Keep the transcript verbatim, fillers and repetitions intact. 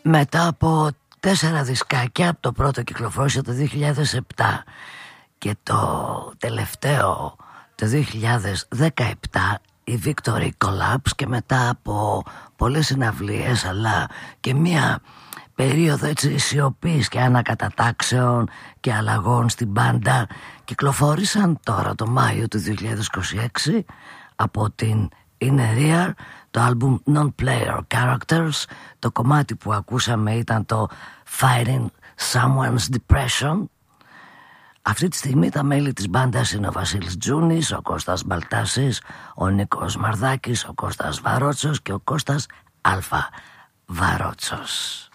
Μετά από τέσσερα δισκάκια, το πρώτο κυκλοφόρησε το δύο χιλιάδες επτά και το τελευταίο το δύο χιλιάδες δεκαεπτά, η Victory Collapse, και μετά από πολλές συναυλίες αλλά και μία περίοδο έτσι σιωπής και ανακατατάξεων και αλλαγών στην μπάντα, κυκλοφόρησαν τώρα το Μάιο του δύο χιλιάδες είκοσι έξι από την Inner Ear το άλμπουμ Non-Player Characters. Το κομμάτι που ακούσαμε ήταν το Fighting Someone's Depression. Αυτή τη στιγμή τα μέλη της μπάντας είναι ο Βασίλης Τζούνης, ο Κώστας Μπαλτάσης, ο Νίκος Μαρδάκης, ο Κώστας Βαρότσος και ο Κώστας Αλφα Βαρότσος.